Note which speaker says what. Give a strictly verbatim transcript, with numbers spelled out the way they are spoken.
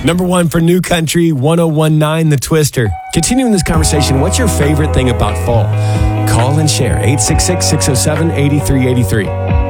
Speaker 1: Number one for New Country, one oh one nine The Twister. Continuing this conversation, what's your favorite thing about fall? Call and share, eight six six, six oh seven, eight three eight three.